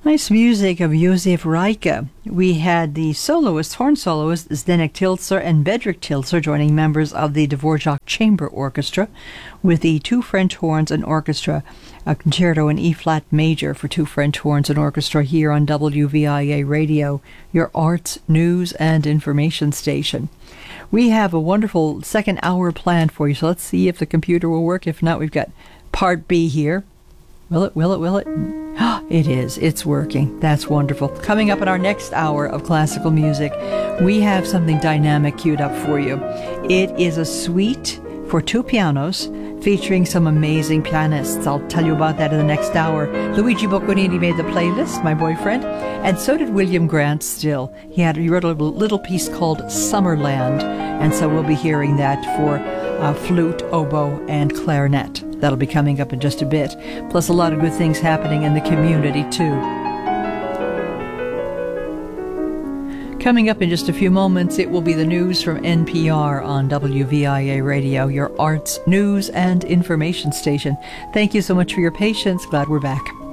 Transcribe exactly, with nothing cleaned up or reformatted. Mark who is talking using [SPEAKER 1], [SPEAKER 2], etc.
[SPEAKER 1] Nice music of Josef Reike. We had the soloist, horn soloist, Zdenek Tilzer and Bedřich Tilzer joining members of the Dvorak Chamber Orchestra with the two French horns and orchestra, a concerto in E-flat major for two French horns and orchestra here on W V I A Radio, your arts, news, and information station. We have a wonderful second hour planned for you, so let's see if the computer will work. If not, we've got part B here. Will it, will it, will it? It is. It's working. That's wonderful. Coming up in our next hour of classical music, we have something dynamic queued up for you. It is a suite for two pianos featuring some amazing pianists. I'll tell you about that in the next hour. Luigi Bocconini made the playlist, my boyfriend, and so did William Grant Still. He had he wrote a little piece called Summerland, and so we'll be hearing that for uh, flute, oboe, and clarinet. That'll be coming up in just a bit. Plus a lot of good things happening in the community, too. Coming up in just a few moments, it will be the news from N P R on W V I A Radio, your arts, news, and information station. Thank you so much for your patience. Glad we're back.